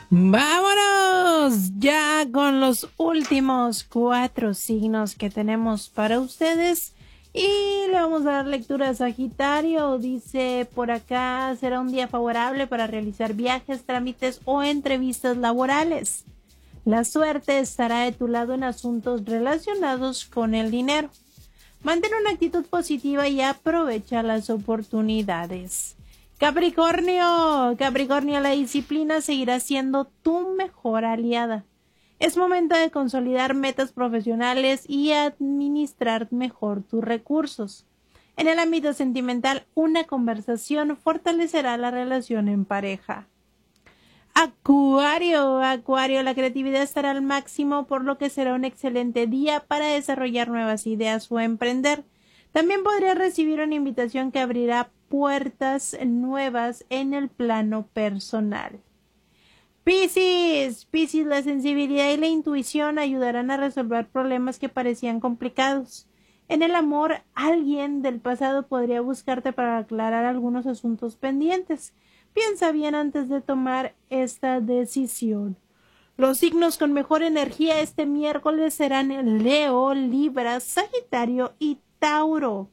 Vámonos ya con los últimos 4 signos que tenemos para ustedes y le vamos a dar lectura a Sagitario. Dice por acá: será un día favorable para realizar viajes, trámites o entrevistas laborales. La suerte estará de tu lado en asuntos relacionados con el dinero. Mantén una actitud positiva y aprovecha las oportunidades. Capricornio, la disciplina seguirá siendo tu mejor aliada. Es momento de consolidar metas profesionales y administrar mejor tus recursos. En el ámbito sentimental, una conversación fortalecerá la relación en pareja. Acuario, la creatividad estará al máximo, por lo que será un excelente día para desarrollar nuevas ideas o emprender. También podrías recibir una invitación que abrirá puertas nuevas en el plano personal. Piscis, la sensibilidad y la intuición ayudarán a resolver problemas que parecían complicados. En el amor, alguien del pasado podría buscarte para aclarar algunos asuntos pendientes. Piensa bien antes de tomar esta decisión. Los signos con mejor energía este miércoles serán Leo, Libra, Sagitario y Tauro.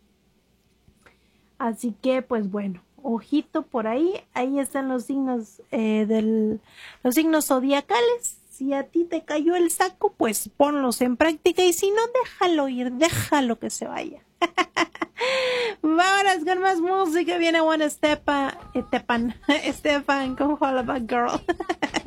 Así que, pues bueno, ojito por ahí. Ahí están los signos los signos zodiacales. Si a ti te cayó el saco, pues ponlos en práctica, y si no, déjalo ir, déjalo que se vaya. Vámonos con más música. Viene One Stefan con All About Girl.